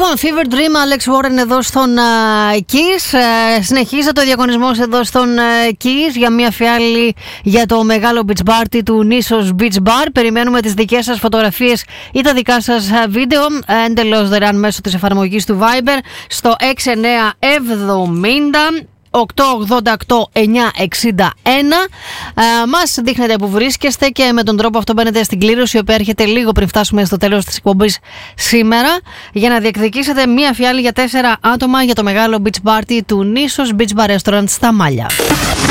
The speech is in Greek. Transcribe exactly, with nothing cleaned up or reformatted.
Λοιπόν, Fever Dream, Alex Warren εδώ στον uh, Kiss. Uh, συνεχίζεται ο διαγωνισμός εδώ στον uh, Kiss για μια φιάλη για το μεγάλο beach party του Nissos Beach Bar. Περιμένουμε τις δικές σας φωτογραφίες ή τα δικά σας uh, βίντεο uh, εντελώς δωρεάν μέσω της εφαρμογής του Viber στο έξι εννιά εβδομήντα οκτώ ογδόντα οκτώ εννιά εξήντα ένα. Ε, μας δείχνετε που βρίσκεστε και με τον τρόπο αυτό μπαίνετε στην κλήρωση, η οποία έρχεται λίγο πριν φτάσουμε στο τέλος της εκπομπής σήμερα, για να διεκδικήσετε μία φιάλη για τέσσερα άτομα για το μεγάλο beach party του Nissos Beach Bar Restaurant στα Μάλια.